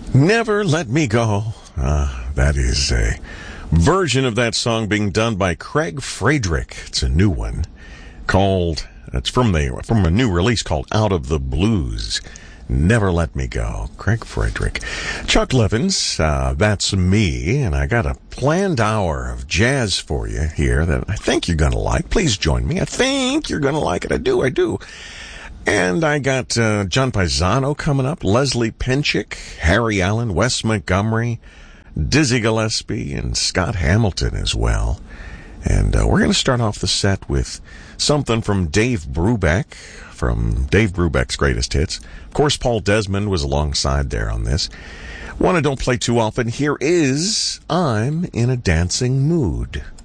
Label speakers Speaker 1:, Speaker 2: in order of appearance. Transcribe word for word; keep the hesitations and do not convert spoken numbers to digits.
Speaker 1: Never Let Me Go. Uh, that is a version of that song being done by Craig Frederick. It's a new one called, it's from the from a new release called Out of the Blues. Never Let Me Go. Craig Frederick. Chuck Levins, uh, that's me, and I got a planned hour of jazz for you here that I think you're going to like. Please join me. I think you're going to like it. I do, I do. And I got uh, John Paisano coming up, Leslie Pinchick, Harry Allen, Wes Montgomery, Dizzy Gillespie, and Scott Hamilton as well. And uh, we're going to start off the set with something from Dave Brubeck, from Dave Brubeck's Greatest Hits. Of course, Paul Desmond was alongside there on this. One I don't play too often. Here is I'm in a Dancing Mood.